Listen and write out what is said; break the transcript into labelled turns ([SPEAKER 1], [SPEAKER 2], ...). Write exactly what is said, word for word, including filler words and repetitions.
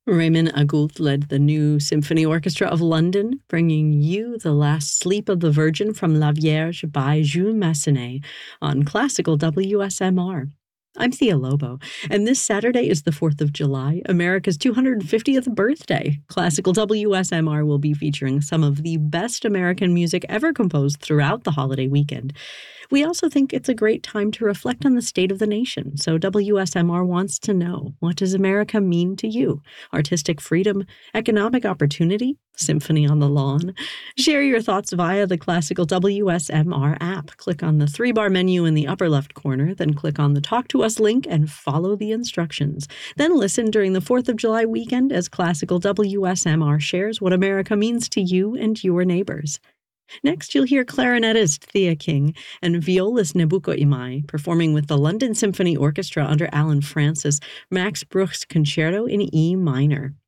[SPEAKER 1] Raymond Agoult led the new Symphony Orchestra of London, bringing you The Last Sleep of the Virgin from La Vierge by Jules Massenet on Classical W S M R. I'm Thea Lobo, and this Saturday is the fourth of July, America's two hundred fiftieth birthday. Classical W S M R will be featuring some of the best American music ever composed throughout the holiday weekend. We also think it's a great time to reflect on the state of the nation, so W S M R wants to know, what does America mean to you? Artistic freedom, economic opportunity, symphony on the lawn? Share your thoughts via the Classical W S M R app. Click on the three-bar menu in the upper left corner, then click on the Talk to Us link and follow the instructions. Then listen during the fourth of July weekend as Classical W S M R shares what America means to you and your neighbors. Next, you'll hear clarinetist Thea King and violist Nebuko Imai performing with the London Symphony Orchestra under Alan Francis, Max Bruch's Concerto in E minor.